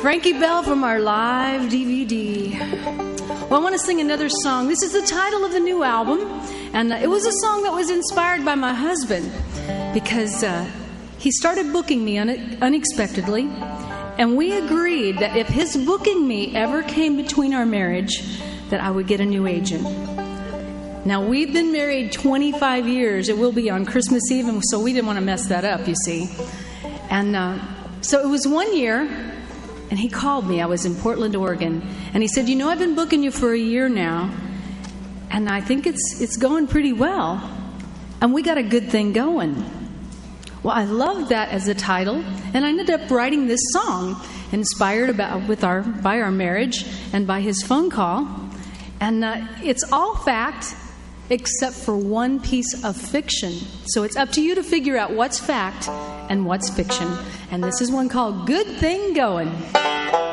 Frankie Bell from our live DVD. Well, I want to sing another song. This is the title of the new album, and it was a song that was inspired by my husband because he started booking me unexpectedly, and we agreed that if his booking me ever came between our marriage, that I would get a new agent. Now, we've been married 25 years. It will be on Christmas Eve, and so we didn't want to mess that up, you see. And so it was 1 year, and he called me. I was in Portland, Oregon. And he said, I've been booking you for a year now, and I think it's going pretty well. And we got a good thing going. Well, I loved that as a title, and I ended up writing this song inspired by our marriage and by his phone call. And it's all fact except for one piece of fiction. So it's up to you to figure out what's fact and what's fiction. And this is one called Good Thing Going.